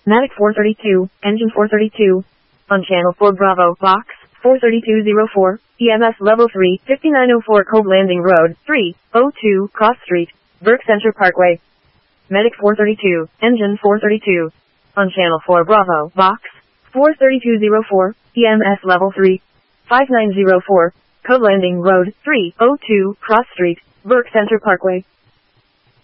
Medic 432, engine 432. On channel 4 Bravo, box 43204, EMS level 3, 5904 Cove Landing Road, 302 Cross Street, Burke Center Parkway. Medic 432, engine 432. On channel 4 Bravo, box 43204, EMS level 3, 5904, Cove Landing Road, 302 Cross Street, Burke Center Parkway.